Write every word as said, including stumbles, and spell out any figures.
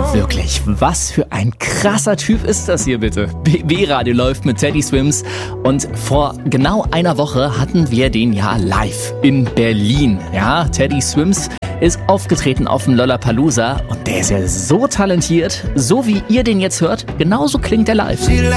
Wirklich, was für ein krasser Typ ist das hier bitte. B B-Radio läuft mit Teddy Swims und vor genau einer Woche hatten wir den ja live in Berlin. Ja, Teddy Swims ist aufgetreten auf dem Lollapalooza und der ist ja so talentiert, so wie ihr den jetzt hört, genauso klingt er live.